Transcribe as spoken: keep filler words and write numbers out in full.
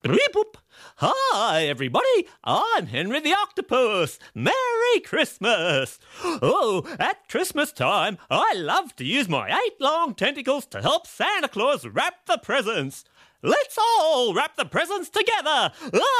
Beep-boop. Hi, everybody. I'm Henry the Octopus. Merry Christmas. Oh, at Christmas time, I love to use my eight long tentacles to help Santa Claus wrap the presents. Let's all wrap the presents together.